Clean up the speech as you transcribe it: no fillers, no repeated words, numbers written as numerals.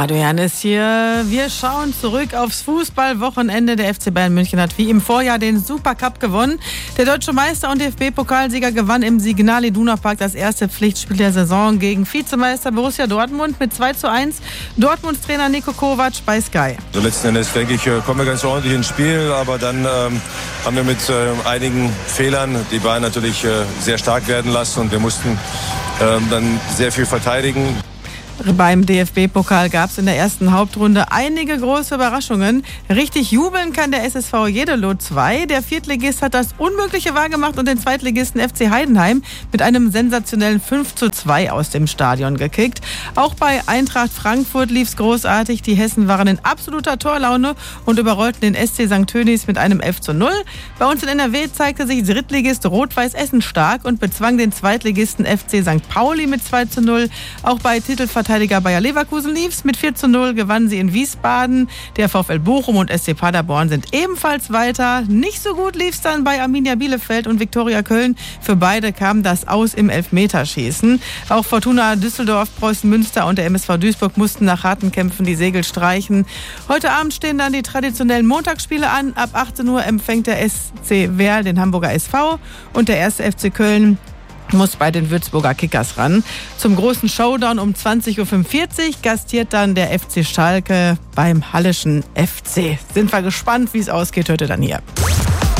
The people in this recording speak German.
Radio Jannis hier. Wir schauen zurück aufs Fußballwochenende. Der FC Bayern München hat wie im Vorjahr den Supercup gewonnen. Der deutsche Meister und DFB-Pokalsieger gewann im Signal Iduna Park das erste Pflichtspiel der Saison gegen Vizemeister Borussia Dortmund mit 2:1. Dortmunds Trainer Niko Kovac bei Sky. So letzten Endes, denke ich, kommen wir ganz ordentlich ins Spiel, aber dann haben wir mit einigen Fehlern die Bayern natürlich sehr stark werden lassen und wir mussten dann sehr viel verteidigen. Beim DFB-Pokal gab es in der ersten Hauptrunde einige große Überraschungen. Richtig jubeln kann der SSV Jedelo 2. Der Viertligist hat das Unmögliche wahrgemacht und den Zweitligisten FC Heidenheim mit einem sensationellen 5:2 aus dem Stadion gekickt. Auch bei Eintracht Frankfurt lief es großartig. Die Hessen waren in absoluter Torlaune und überrollten den SC St. Tönis mit einem 11:0. Bei uns in NRW zeigte sich Drittligist Rot-Weiß Essen stark und bezwang den Zweitligisten FC St. Pauli mit 2:0. Auch bei Titelverteidiger Bayer Leverkusen lief's. Mit 4:0 gewannen sie in Wiesbaden. Der VfL Bochum und SC Paderborn sind ebenfalls weiter. Nicht so gut lief's dann bei Arminia Bielefeld und Viktoria Köln. Für beide kam das Aus im Elfmeterschießen. Auch Fortuna Düsseldorf, Preußen Münster und der MSV Duisburg mussten nach harten Kämpfen die Segel streichen. Heute Abend stehen dann die traditionellen Montagsspiele an. Ab 18 Uhr empfängt der SC Werl den Hamburger SV und der 1. FC Köln muss bei den Würzburger Kickers ran. Zum großen Showdown um 20:45 Uhr gastiert dann der FC Schalke beim Halleschen FC. Sind wir gespannt, wie es ausgeht heute dann hier.